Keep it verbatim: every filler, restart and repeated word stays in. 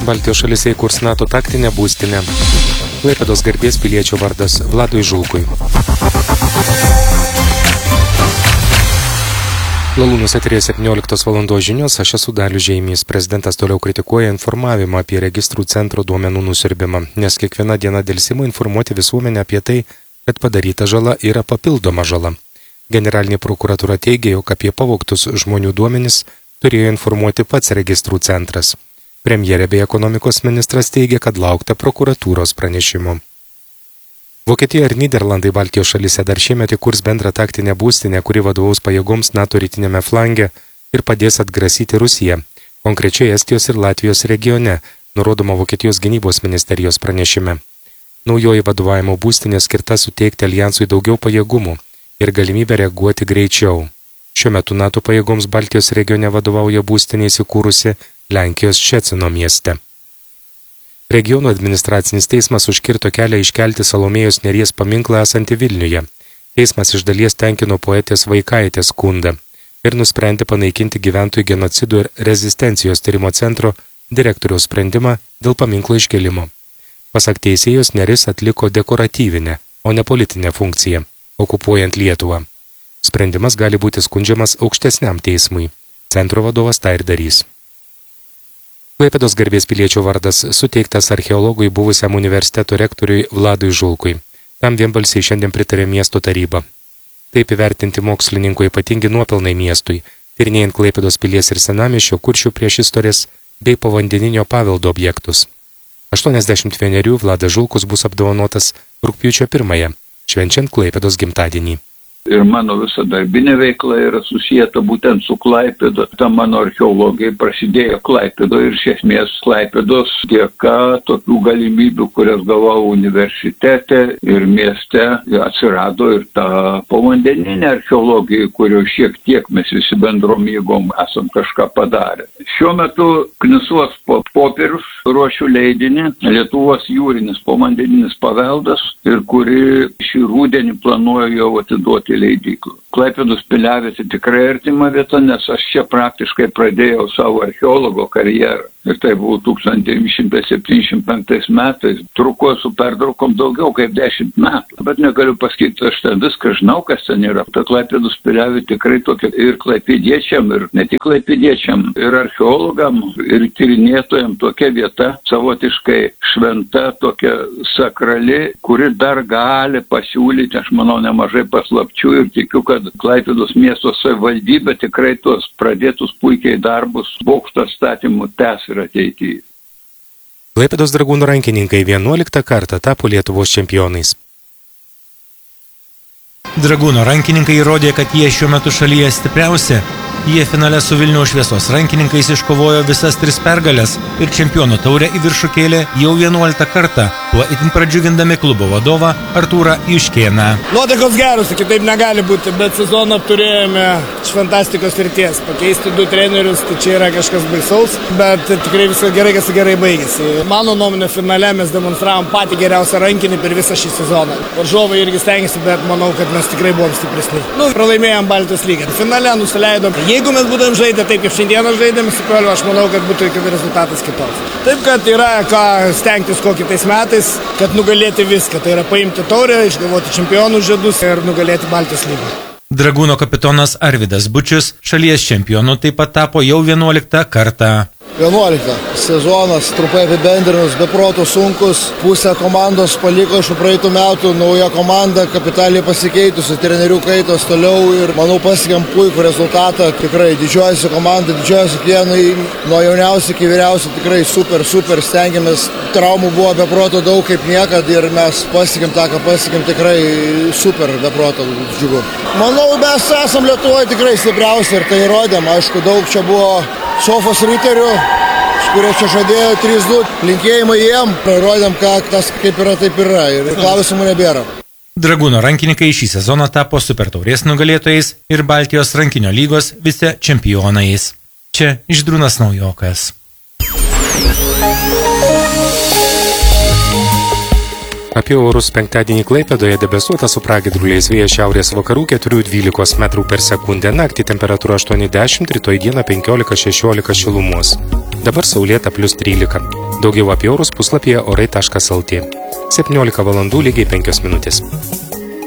Baltijos šalyse įkurs NATO taktinę būstinę. Klaipėdos garbės piliečio vardas Vladui Žulkui. Lalūnus eterėje septynioliktos valandos žinios, aš esu Dalius Žeimys. Prezidentas toliau kritikuoja informavimą apie registrų centro duomenų nusiurbimą, nes kiekviena diena delsimo informuoti visuomenę apie tai, kad padaryta žala yra papildoma žala. Generalinė prokuratūra teigia, jog apie pavogtus žmonių duomenis turėjo informuoti pats registrų centras. Premjerė bei ekonomikos ministras teigia, kad laukta prokuratūros pranešimo. Vokietija ir Nyderlandai Baltijos šalyse dar šiemet įkurs bendrą taktinę būstinę, kuri vadovaus pajėgoms NATO rytinėme flange ir padės atgrasyti Rusiją, konkrečiai Estijos ir Latvijos regione, nurodoma Vokietijos gynybos ministerijos pranešime. Naujoji vadovavimo būstinė skirta suteikti alijansui daugiau pajėgumų ir galimybę reaguoti greičiau. Šiuo metu NATO pajėgoms Baltijos regione vadovauja būstinė įsikūrusi Lenkijos Ščecino mieste. Regionų administracinis teismas užkirto kelią iškelti Salomėjos Nėries paminklą esantį Vilniuje. Teismas iš dalies tenkino poetės Vaikaitės skundą ir nusprendė panaikinti gyventojų genocidų ir rezistencijos tyrimo centro direktoriaus sprendimą dėl paminklo iškelimo. Pasak teisėjos, Nėris atliko dekoratyvinę, o ne politinę funkciją, okupuojant Lietuvą. Sprendimas gali būti skundžiamas aukštesniam teismui. Centro vadovas tą ir darys. Klaipėdos garbės piliečio vardas suteiktas archeologui buvusiam universiteto rektoriui Vladui Žulkui. Tam vienbalsiai šiandien pritarė miesto taryba. Taip įvertinti mokslininko ypatingi nuopelnai miestui, tyrinėjant Klaipėdos pilies ir senamiesčio Kuršių priešistorės bei povandeninio paveldo objektus. aštuoniasdešimt vienerių Vladas Žulkus bus apdovanotas rugpjūčio pirmąją, švenčiant Klaipėdos gimtadienį. Ir mano visa darbinė veikla yra susijęta būtent su Klaipėda. Ta mano archeologija prasidėjo Klaipėdo ir iš esmės Klaipėdos dėka tokių galimybių, kurias gavau universitete ir mieste, atsirado ir ta povandeninė archeologija, kurio šiek tiek mes visi bendrom jėgom esam kažką padarę. Šiuo metu Knisos popierius ruošiu leidinį Lietuvos jūrinis povandeninis paveldas ir kuri šį rudenį planuoju jau atiduoti leidyklų. Klaipėdos piliavietė tikrai artima vieta, nes aš čia praktiškai pradėjau savo archeologo karjerą. Ir tai buvo tūkstantis devyni šimtai septyniasdešimt penktais metais. Truko su pertraukom daugiau kaip dešimt metų. Bet negaliu pasakyti, aš ten viską žinau, kas ten yra. Ta Klaipėdos piliavietė tikrai tokia ir klaipėdiečiam, ir ne tik klaipėdiečiam, ir archeologam, ir tyrinėtojam tokia vieta, savotiškai šventa, tokia sakrali, kuri dar gali pasiūlyti, aš manau, nemažai paslapčių ir tikiu, kad Klaipėdos miesto savivaldybė tikrai tuos pradėtus puikiai darbus bokšto statymų tęs ir ateityje. Klaipėdos Dragūnų rankininkai vienuoliktą kartą tapo Lietuvos čempionais. Dragūno rankininkai įrodė, kad jie šiuo metu šalyje stipriausi. Jie finale su Vilniaus Šviesos rankininkais iškovojo visas tris pergales ir čempionų taurę į viršų kėlė jau vienuoliktą kartą, tuo itin pradžiugindami klubo vadovą Artūrą Juškėną. Nuotaikos geros, kitaip negali būti, bet sezoną turėjome fantastikos vertės. Pakeisti du trenerius, tai čia yra kažkas baisaus, bet tikrai viskas gerai, kas gerai baigėsi. Mano nuomonė, finale mes demonstravom patį geriausią rankinį per visą šį sezoną. Varžovai irgi stengiasi, bet manau, kad mes tikrai buvom stipresni. Nu, pralaimėjom Baltijos lygą. Finale nusileidom. Jeigu mes būtum žaidę taip, kaip šiandieną žaidėm su Koliu, aš manau, kad būtų rezultatas kitoks. Taip, kad yra ką stengtis ko kitais metais, kad nugalėti viską. Tai yra paimti taurę, išgalvoti čempionų žiedus ir nugalėti Baltijos lygą. Dragūno kapitonas Arvydas Bučius šalies čempionu taip pat tapo jau vienuoliktą kartą. vienuoliktą sezonas, trumpai apibendrinus, be proto sunkus, pusę komandos paliko iš praeitų metų, nauja komanda, kapitaliai pasikeitusi, trenerių kaitos toliau ir manau pasiekėm puikų rezultatą, tikrai didžiuojasi komanda, didžiuojasi kiekvienai, nuo jauniausių iki vyriausių, tikrai super, super stengiamės, traumų buvo be proto daug kaip niekad ir mes pasiekėm tą, ką pasiekėm, tikrai super, be proto džiugu. Manau, mes esam Lietuvoje tikrai stipriausi ir tai įrodėm, aišku, daug čia buvo Sofos riterių, kurie čia žadėjo trys du, linkėjimai jiem, parodėm, kad tas kaip yra, taip yra ir klausimų nebėra. Dragūno rankininkai šį sezoną tapo supertaurės nugalėtojais ir Baltijos rankinio lygos vice čempionais. Čia Žydrūnas Naujokas. Apie orus penktadienį Klaipėdoje debesuota su pragiedruliais, vėjas šiaurės vakarų keturi dvylika metrų per sekundę, naktį temperatūra aštuoni dešimt, rytoj dieną penkiolika šešiolika šilumos. Dabar saulėta plius trylika. Daugiau apie orus puslapyje orai taškas lt. septyniolika valandų lygiai penkios minutės.